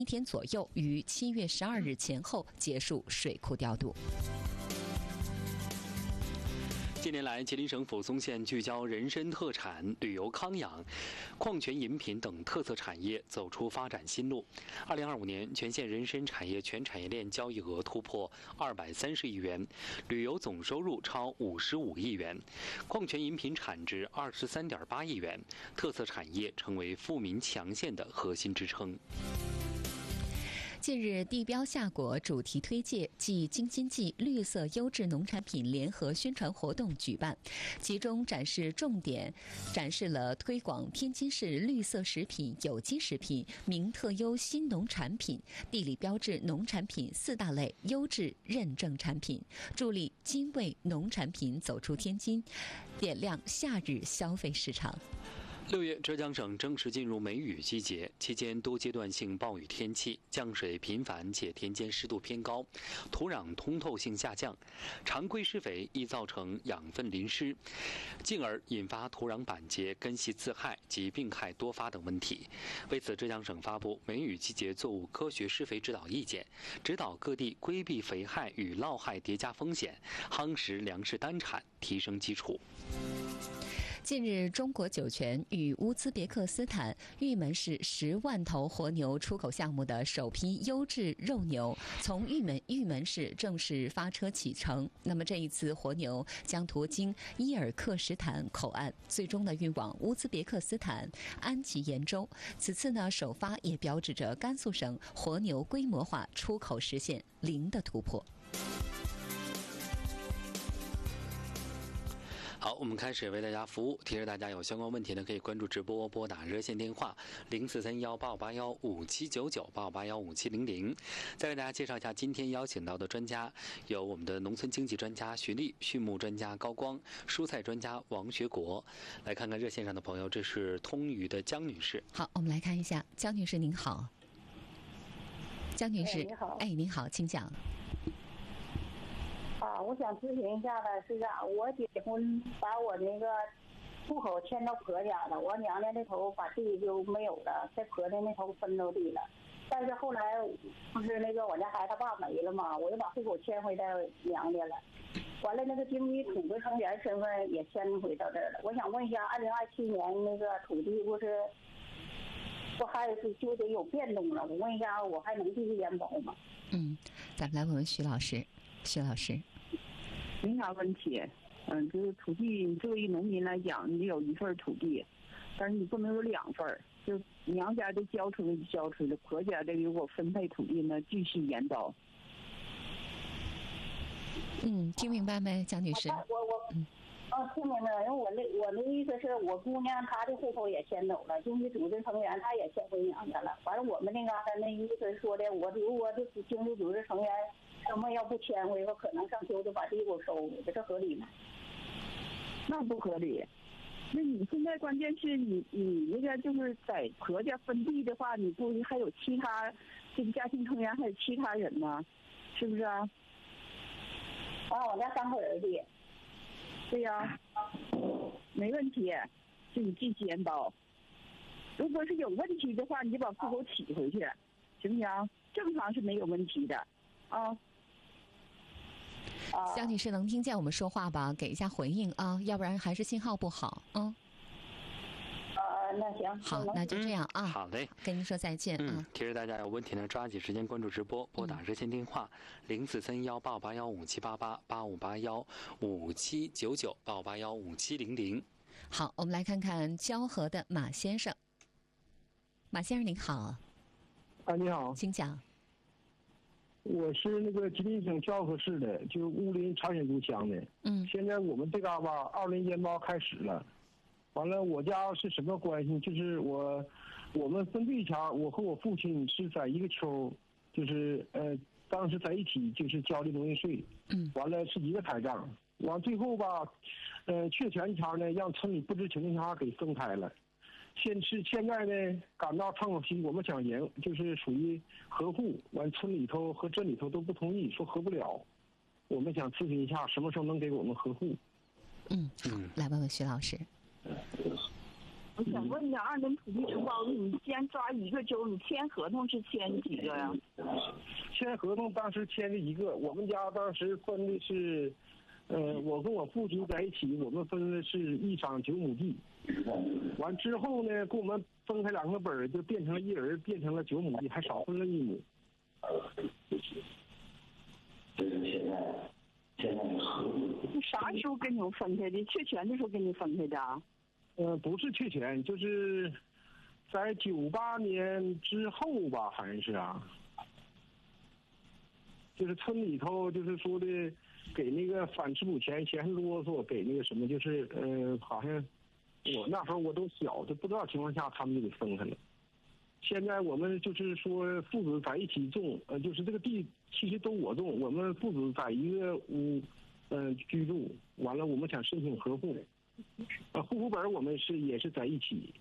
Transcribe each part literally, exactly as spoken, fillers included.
一天左右，于七月十二日前后结束水库调度。 近年来，吉林省抚松县聚焦人参特产、旅游康养、矿泉饮品等特色产业，走出发展新路。二零二五年，全县人参产业全产业链交易额突破二百三十亿元，旅游总收入超五十五亿元，矿泉饮品产值二十三点八亿元，特色产业成为富民强县的核心支撑。 近日，地标夏果主题推介暨京津冀绿色优质农产品联合宣传活动举办，其中展示重点展示了推广天津市绿色食品、有机食品、名特优新农产品、地理标志农产品四大类优质认证产品，助力津味农产品走出天津，点亮夏日消费市场。 六月，浙江省正式进入梅雨季节，期间多阶段性暴雨天气，降水频繁且田间湿度偏高，土壤通透性下降，常规施肥易造成养分淋湿，进而引发土壤板结、根系自害及病害多发等问题。为此，浙江省发布梅雨季节作物科学施肥指导意见，指导各地规避肥害与涝害叠加风险，夯实粮食单产，提升基础。 近日，中国酒泉与乌兹别克斯坦玉门市十万头活牛出口项目的首批优质肉牛从玉门玉门市正式发车启程。那么这一次活牛将途经伊尔克什坦口岸，最终呢运往乌兹别克斯坦安吉延州。此次呢首发也标志着甘肃省活牛规模化出口实现零的突破。 好，我们开始为大家服务。提示大家有相关问题呢，可以关注直播，拨打热线电话零四三幺八五八幺五七九九八五八幺五七零零。再为大家介绍一下今天邀请到的专家，有我们的农村经济专家徐丽、畜牧专家高光、蔬菜专家王学国。来看看热线上的朋友，这是通榆的江女士。 好，我们来看一下，江女士您好。江女士， 哎，你好， 哎，您好，请讲。 啊，我想咨询一下呢，是这样，我结婚把我那个户口迁到婆家了，我娘家那头把地就没有了，在婆家那头分到地了。但是后来不是那个我家孩子他爸没了嘛，我就把户口迁回到娘家了。完了，那个经济土地成员身份也迁回到这儿了。我想问一下，二零二七年那个土地不是不还是就得有变动了？我问一下，我还能继续延保吗？ 嗯，咱们来问问徐老师。徐老师， 没啥问题。嗯，就是土地，你作为农民来讲，你有一份土地，但是你不能有两份。就娘家的交出来就交出来，婆家的如果分配土地呢，继续延保。 嗯，听明白没，江女士？ 我我嗯。哦，听明白了。因为我那我那意思是我姑娘她的户口也迁走了，经济组织成员她也迁回娘家了。反正我们那嘎达那意思说的，我如果这经济组织成员他们要不迁回，我可能上秋就把地给我收了，这合理吗？ 那不合理。那你现在关键是你你那个就是在婆家分地的话，你不还有其他这个家庭成员还有其他人吗？是不是啊？ 啊，我家三个儿子。 对呀、啊，没问题，就你继续延保。如果是有问题的话，你就把户口起回去，行不行？正常是没有问题的，啊。 江女士能听见我们说话吧？给一下回应啊，要不然还是信号不好。嗯。 呃，那行。 好，那就这样啊。 嗯、好嘞， 跟您说再见啊。 嗯，提示大家有问题呢，抓紧时间关注直播，拨打热线电话零四三幺八五八幺五七八八八五八幺五七九九八五八幺五七零零。 好，我们来看看蛟河的马先生。马先生您好。 啊，你好， 请讲。 我是那个吉林省蛟河市的，就乌林朝鲜族乡的。 嗯。 现在我们这嘎吧，二轮延保开始了。完了，我家是什么关系？就是我，我们分地前，我和我父亲是在一个丘，就是呃，当时在一起就是交的农业税。 嗯。 完了是一个台账，完最后吧，呃，确权前呢，让村里不知情的下给分开了。现是现在呢，赶到窗口期，我们想赢，就是属于合户，完村里头和镇里头都不同意，说合不了。我们想咨询一下，什么时候能给我们合户？ 嗯，好，来问问徐老师。 我想问一下，二轮土地承包，你既然抓一个州，你签合同是签几个呀？ 签合同当时签的一个，我们家当时分的是，呃，我跟我父亲在一起，我们分的是一场九亩地。完之后呢，给我们分开两个本儿，就变成了一人变成了九亩地，还少分了一亩。 这是现在现在的合同。 啥时候跟你们分开的？确权的时候跟你分开的啊？ 呃，不是确权，就是在九八年之后吧，好像是啊。就是村里头就是说的，给那个反吃补钱嫌啰嗦，给那个什么，就是呃，好像我那时候我都小，就不知道情况下他们就给分开了。现在我们就是说父子在一起种，呃，就是这个地其实都我种，我们父子在一个屋，呃，居住。完了，我们想申请合户，呃，户口本我们是也是在一起。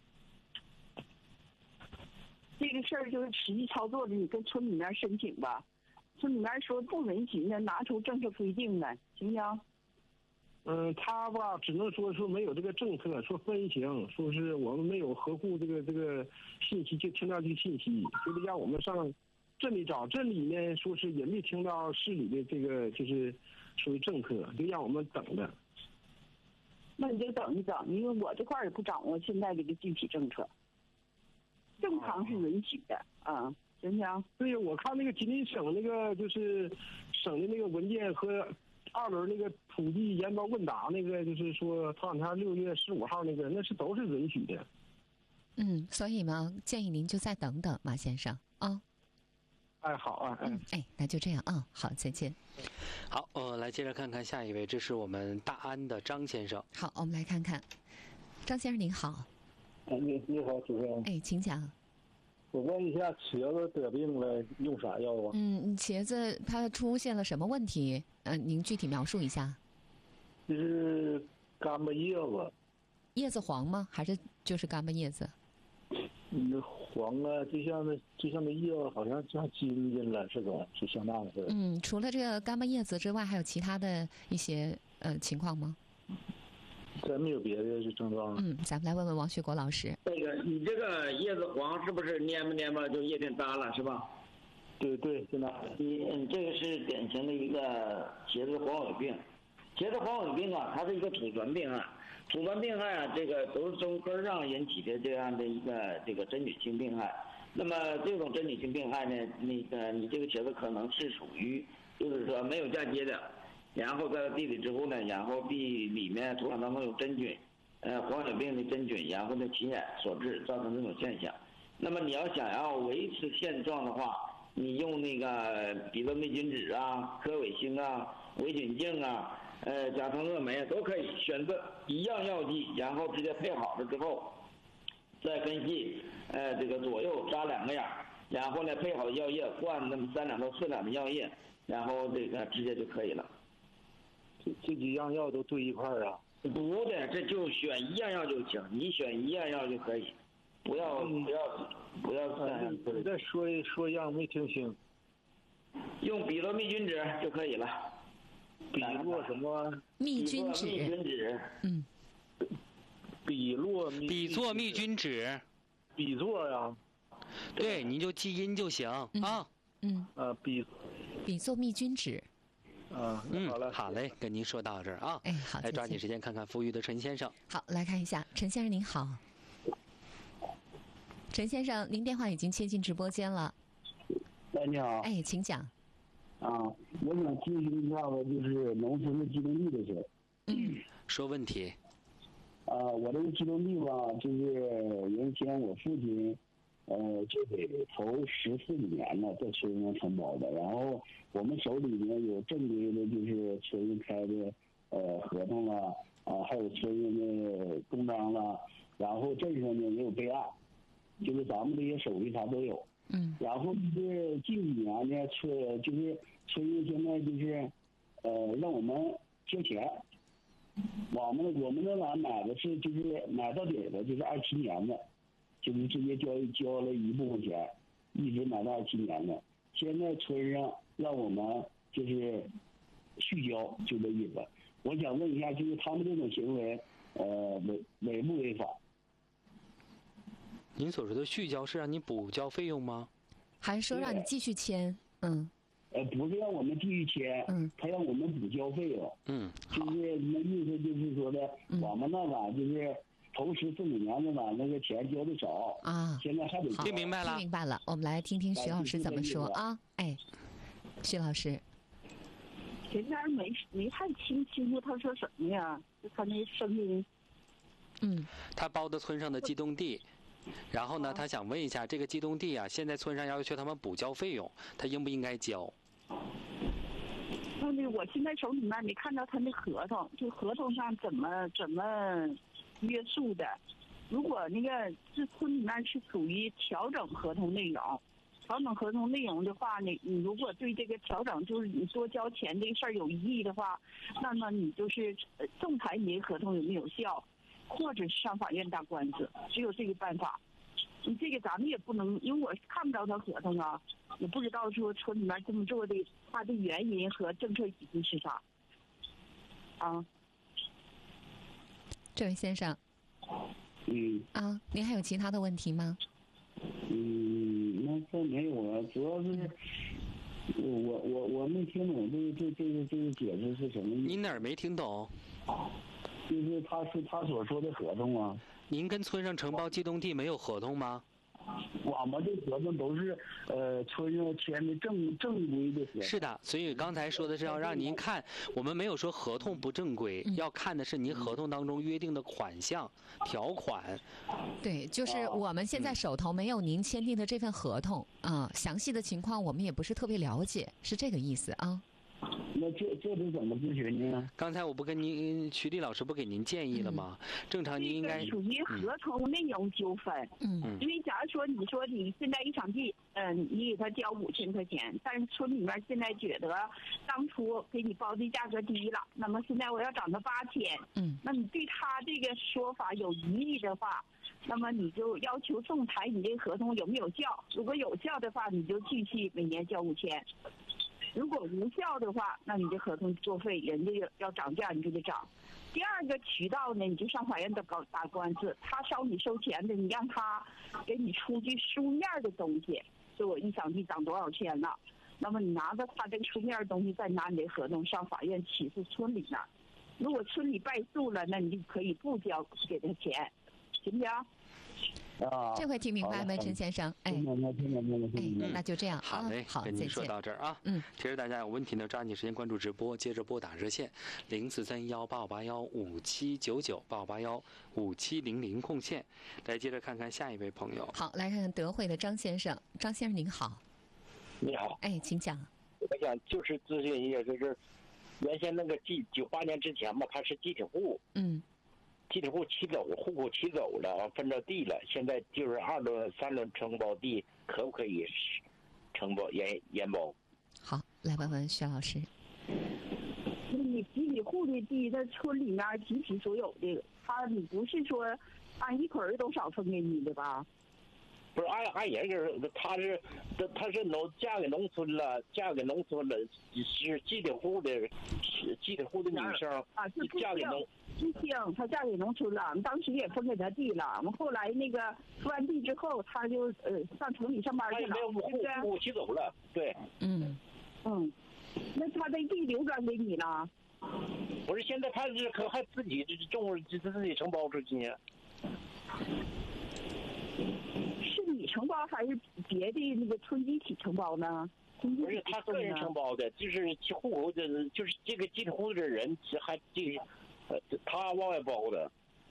这个事儿就是实际操作的，你跟村里面申请吧。村里面说不允许呢，拿出政策规定来，行不行？ 嗯，他吧，只能说说没有这个政策，说分行，说是我们没有合户这个这个信息，就听到这个信息，就得让我们上镇里找，镇里呢说是也没听到市里的这个就是属于政策，就让我们等着。 那你就等一等，因为我这块儿也不掌握现在这个具体政策，正常是允许的啊。行不行？ 对，我看那个吉林省那个就是省的那个文件和二轮那个土地研报问答那个，就是说头两天六月十五号那个，那是都是允许的。 嗯，所以嘛，建议您就再等等，马先生啊。哦、 哎，好啊，哎， 嗯，哎，那就这样啊，好，再见。 好，呃，来接着看看下一位，这是我们大安的张先生。 好，我们来看看，张先生您好。 哎，你你好，主任。 哎，请讲。 我问一下，茄子得病了用啥药啊？ 嗯，茄子它出现了什么问题？嗯、呃，您具体描述一下。 就是干巴叶子。 叶子黄吗？还是就是干巴叶子？ 嗯，黄啊，就像那就像那叶子好像像筋筋了似的，就像那样似的。 嗯，除了这个干巴叶子之外，还有其他的一些呃情况吗？ 真没有别的症状。 嗯，咱们来问问王学国老师。 那个，你这个叶子黄是不是蔫吧蔫吧就叶片耷了是吧？ 对对，就那。 你嗯，这个是典型的一个茄子黄尾病。茄子黄尾病啊，它是一个土传病啊。土传病害啊，这个都是从根上引起的这样的一个这个真菌性病害。那么这种真菌性病害呢，那个你这个茄子可能是属于就是说没有嫁接的。然后在地里之后呢，然后地里面土壤当中有真菌，呃，黄血病的真菌，然后呢起眼所致，造成这种现象。那么你要想要维持现状的话，你用那个比乐霉菌酯啊、科韦星啊、维菌净啊、呃甲酮乐酶都可以选择一样药剂，然后直接配好了之后，再分析，呃这个左右扎两个眼，然后呢配好的药液灌那么三两到四两的药液，然后这个直接就可以了。 这几样药都兑一块儿啊？ 不的，这就选一样药就行，你选一样药就可以，不要不要不要三样。 你再说一说样没听清。 用比洛密菌酯就可以了。 比洛什么？ 密菌酯。 密菌酯。 嗯。 比洛密。 比唑密菌酯。 比唑呀。 对，您就记音就行啊。 嗯。 啊，比。 比唑密菌酯。 啊， 嗯， 好了， 好嘞，跟您说到这儿啊。 哎，好， 来抓紧时间看看富裕的陈先生。 好，来看一下，陈先生您好。陈先生，您电话已经切进直播间了。 哎，你好。 哎，请讲。 啊，我想咨询一下子，就是农村的机动地的事。 嗯。 说问题。 啊，我这个机动地吧，就是原先我父亲。呃，就得头十四年了，在村上承包的。然后我们手里呢有正规的，就是村上开的呃合同了，啊，还有村上的公章了。然后镇上呢也有备案，就是咱们这些手续啥都有。 嗯。 然后是近几年呢，村就是村上现在就是呃让我们交钱。我们我们那俩买的是就是买到底的，就是二七年的。就是直接交交了一部分钱，一直买到二七年的。现在村上让我们就是续交，就这意思。我想问一下，就是他们这种行为，呃，违违不违法？ 您所说的续交是让你补交费用吗？ 还是说让你继续签？嗯。 呃，不是让我们继续签， 嗯， 他让我们补交费用。 嗯， 就是那意思就是说的， 嗯、 我们那个就是头十四五年的吧，那个钱交的少啊， 现在还得听明白了， 听明白了。我们来听听徐老师怎么说啊？哎，徐老师， 前天没没太听清楚他说什么呀？就他那声音。 嗯， 他包的村上的机动地。然后呢，他想问一下，这个机动地啊，现在村上要求他们补交费用，他应不应该交？ 那那我现在手里面没看到他那合同，就合同上怎么怎么约束的？如果那个这村里面是属于调整合同内容，调整合同内容的话呢，你如果对这个调整就是你多交钱这个事儿有异议的话，那么你就是仲裁你的合同有没有效？或者是上法院打官司，只有这个办法。你这个咱们也不能，因为我看不着他合同啊，也不知道说村里面这么做的他的原因和政策依据是啥。啊， 这位先生。 嗯。 啊，您还有其他的问题吗？ 嗯，那这没有啊，主要是我我我我没听懂这个这这个这个解释是什么意思？ 您哪儿没听懂？ 就是他是他所说的合同啊。 您跟村上承包机动地没有合同吗？ 我们的合同都是呃村上签的正正规的合同。 是的，所以刚才说的是要让您看，我们没有说合同不正规， 嗯、 要看的是您合同当中约定的款项、条款。 对，就是我们现在手头没有您签订的这份合同啊、嗯，详细的情况我们也不是特别了解，是这个意思啊。 那这这是怎么咨询呢？ 刚才我不跟您徐丽老师不给您建议了吗？嗯、正常您应该属于合同内容纠纷。 嗯， 因为假如说你说你现在一场地，嗯、呃，你给他交五千块钱，但是村里面现在觉得当初给你包的价格低了，那么现在我要涨到八千。 嗯， 那你对他这个说法有疑义的话，那么你就要求仲裁你这个合同有没有效？如果有效的话，你就继续每年交五千。如果无效的话，那你这合同作废，人家要要涨价，你就得涨。第二个渠道呢，你就上法院打打打官司，他烧你收钱的，你让他给你出具书面的东西，说我一场地涨多少钱了，那么你拿着他这个书面的东西，再拿你的合同上法院起诉村里那儿。如果村里败诉了，那你就可以不交给他钱，行不行？ 啊， 这回听明白没，陈先生？哎， 听明白，听明白，听明白。 哎，那就这样。 好嘞， 好， 跟您说到这儿啊。 嗯， 其实大家有问题呢，抓紧时间关注直播，接着拨打热线零四三幺八五八幺五七九九八五八幺五七零零空线。来，接着看看下一位朋友。 好，来看看德惠的张先生。张先生您好。 你好。 哎，请讲。 我想就是咨询一下，就是原先那个几九八年之前嘛，他是集体户。 嗯。 集体户起走，户口起走了，分着地了。现在就是二轮、三轮承包地，可不可以承包延延包？ 好，来问问徐老师。 你集体户的地在村里面集体所有的，他你不是说按一捆儿多少分给你的吧？ 不是按按人个，他是他是农嫁给农村了，嫁给农村了，是集体户的，是集体户的女生啊，是嫁给农。 知青，她嫁给农村了，我们当时也分给她地了。我们后来那个出完地之后，她就呃上城里上班去了， 对不对？户户起走了，对。 嗯嗯，那她的地流转给你了？ 不是，现在她是可还自己种，自自己承包出去呢。 是你承包还是别的那个村集体承包呢？ 不是，他个人承包的，就是户口的，就是这个集体户的人还这个。呃，他往外包的。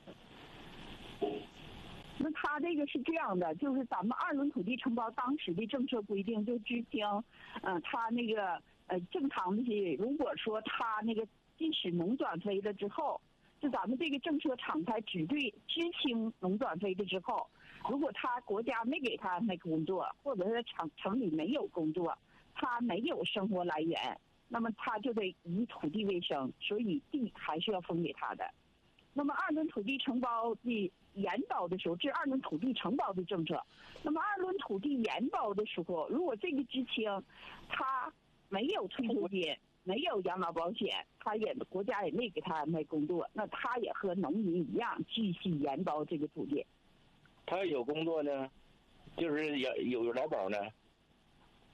那他这个是这样的，就是咱们二轮土地承包当时的政策规定，就知青，嗯、呃，他那个呃正常的是，如果说他那个即使农转非了之后，就咱们这个政策敞开只对知青农转非了之后，如果他国家没给他安排工作，或者是城城里没有工作，他没有生活来源。那么他就得以土地为生，所以地还是要分给他的。那么二轮土地承包的延包的时候，这是二轮土地承包的政策。那么二轮土地延包的时候，如果这个知青他没有退休金，没有养老保险，他也国家也没给他安排工作，那他也和农民一样继续延包这个土地。 他有工作呢，就是有有劳保呢，